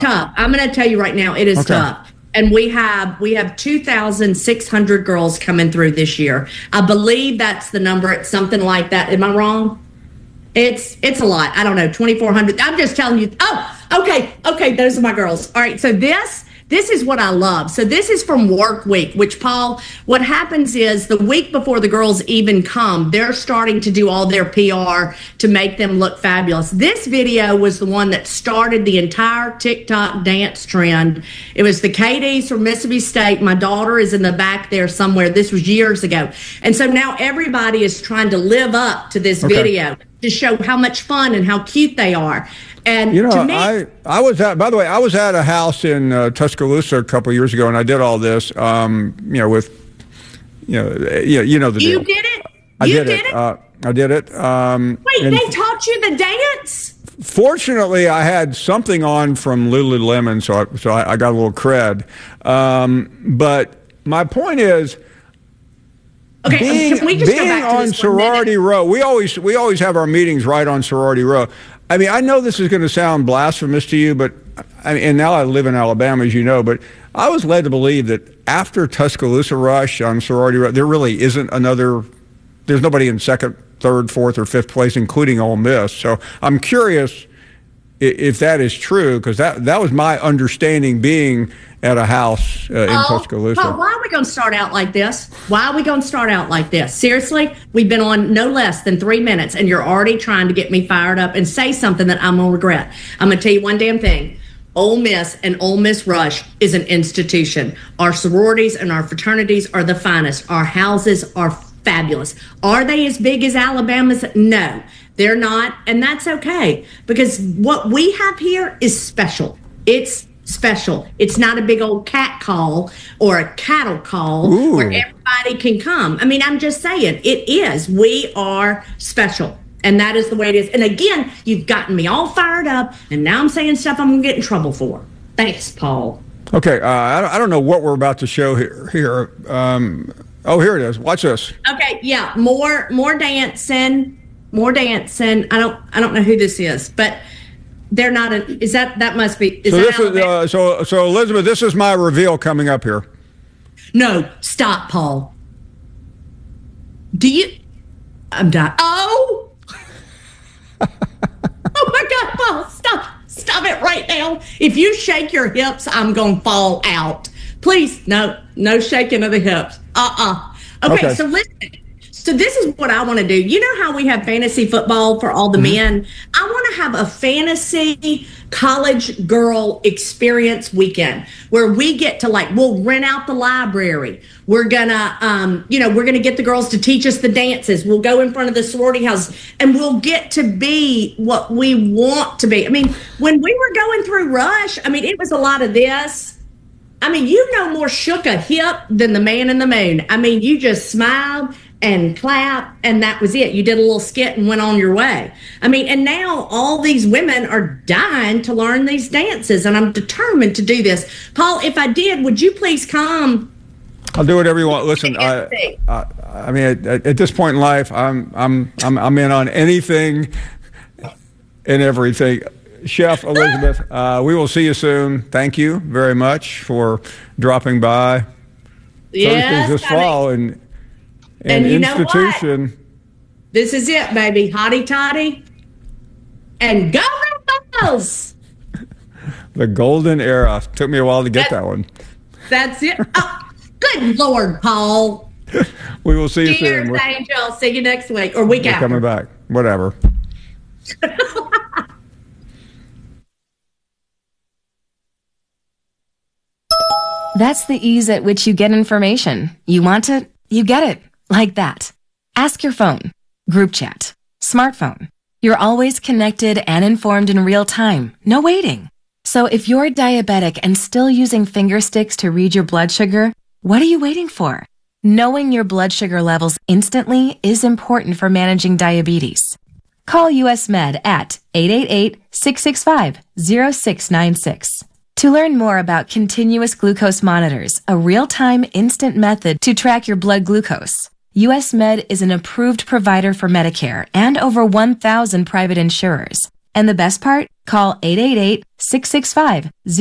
tough. I'm going to tell you right now, it is tough. And we have 2,600 girls coming through this year. I believe that's the number. It's something like that. Am I wrong? It's a lot. I don't know, 2,400. I'm just telling you. Oh, okay. Those are my girls. All right. So this is what I love. So this is from Work Week, which, Paul, what happens is the week before the girls even come, they're starting to do all their PR to make them look fabulous. This video was the one that started the entire TikTok dance trend. It was the KDs from Mississippi State. My daughter is in the back there somewhere. This was years ago. And so now everybody is trying to live up to this video to show how much fun and how cute they are. And to me, I was at a house in Tuscaloosa a couple of years ago, and I did all this, with the deal. You did it? I did it. Wait, they taught you the dance? Fortunately, I had something on from Lululemon, so I got a little cred. But my point is, can we just go back to on Sorority Row, we always have our meetings right on Sorority Row. I mean, I know this is going to sound blasphemous to you, but and now I live in Alabama, as you know, but I was led to believe that after Tuscaloosa Rush on Sorority Row, there really isn't there's nobody in second, third, fourth, or fifth place, including Ole Miss. So I'm curious if that is true, because that was my understanding being at a house in Tuscaloosa. Paul, why are we going to start out like this? Seriously, we've been on no less than 3 minutes, and you're already trying to get me fired up and say something that I'm going to regret. I'm going to tell you one damn thing. Ole Miss and Ole Miss Rush is an institution. Our sororities and our fraternities are the finest. Our houses are fabulous. Are they as big as Alabama's? No, they're not, and that's okay, because what we have here is special. It's special. It's not a big old cat call or a cattle call where everybody can come. I mean, I'm just saying, it is. We are special, and that is the way it is. And again, you've gotten me all fired up, and now I'm saying stuff I'm going to get in trouble for. Thanks, Paul. Okay, I don't know what we're about to show here. Here it is. Watch this. Okay, yeah, more dancing. I don't know who this is, but they're not. That must be? So Elizabeth, this is my reveal coming up here. No, stop, Paul. I'm done. Oh, oh my God, Paul, stop it right now. If you shake your hips, I'm gonna fall out. Please, no shaking of the hips. Okay, so listen. So this is what I want to do. You know how we have fantasy football for all the men? I want to have a fantasy college girl experience weekend where we get to we'll rent out the library. We're gonna, we're gonna get the girls to teach us the dances. We'll go in front of the sorority house and we'll get to be what we want to be. I mean, when we were going through Rush, it was a lot of this. More shook a hip than the man in the moon. You just smiled and clap, and that was it. You did a little skit and went on your way. And now all these women are dying to learn these dances, and I'm determined to do this. Paul, if I did, would you please come? I'll do whatever you want. Listen, at this point in life, I'm in on anything and everything. Chef Elizabeth, we will see you soon. Thank you very much for dropping by. Yes, this fall and you institution. Know what? This is it, baby. Hotty toddy. And go Rebels! The golden era. Took me a while to get that one. That's it. Oh, good Lord, Paul. We will see you soon. Cheers, Angel. See you next week or week after. Coming back. Whatever. That's the ease at which you get information. You want it, you get it. Like that. Ask your phone, group chat, smartphone. You're always connected and informed in real time. No waiting. So if you're diabetic and still using finger sticks to read your blood sugar, what are you waiting for? Knowing your blood sugar levels instantly is important for managing diabetes. Call US Med at 888-665-0696. To learn more about continuous glucose monitors, a real-time instant method to track your blood glucose, US Med is an approved provider for Medicare and over 1,000 private insurers. And the best part? Call 888-665